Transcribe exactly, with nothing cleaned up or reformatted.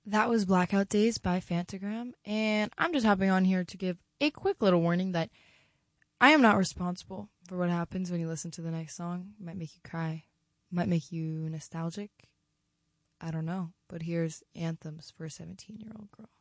That was Blackout Days by Fantagram, and I'm just hopping on here to give a quick little warning that I am not responsible for what happens when you listen to the next song. It might make you cry, might make you nostalgic. I don't know, but here's Anthems for a seventeen-year-old girl.